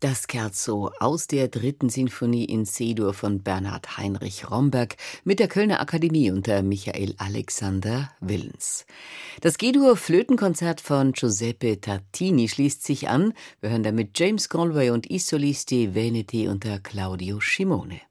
Das Scherzo aus der dritten Sinfonie in C-Dur von Bernhard Heinrich Romberg mit der Kölner Akademie unter Michael Alexander Willens. Das G-Dur-Flötenkonzert von Giuseppe Tartini schließt sich an. Wir hören damit James Galway und I Solisti Veneti unter Claudio Scimone.